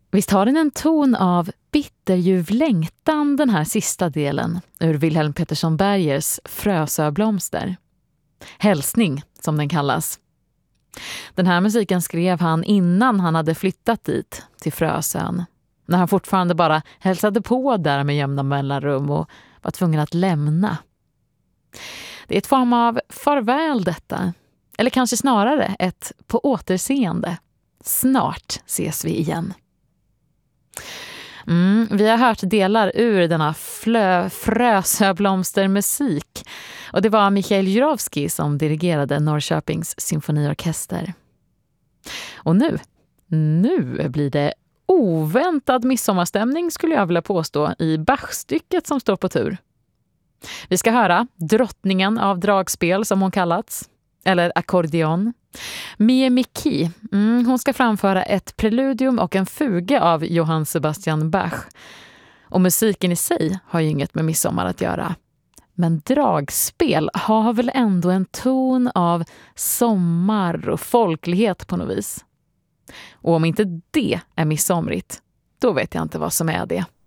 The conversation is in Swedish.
Visst har den en ton av bitterljuv längtan, den här sista delen ur Wilhelm Petersson Bergers Frösöblomster. Hälsning, som den kallas. Den här musiken skrev han innan han hade flyttat dit, till Frösön. När han fortfarande bara hälsade på där med jämna mellanrum och var tvungen att lämna. Det är ett form av farväl detta. Eller kanske snarare ett på återseende. Snart ses vi igen. Vi har hört delar ur denna Frösöblomstermusik. Och det var Michael Jurovski som dirigerade Norrköpings symfoniorkester. Och nu blir det oväntad midsommarstämning, skulle jag vilja påstå, i Bach-stycket som står på tur. Vi ska höra drottningen av dragspel, som hon kallats, eller ackordeon. Mie Miki, hon ska framföra ett preludium och en fuga av Johann Sebastian Bach. Och musiken i sig har ju inget med midsommar att göra. Men dragspel har väl ändå en ton av sommar och folklighet på något vis. Och om inte det är midsomrigt, då vet jag inte vad som är det.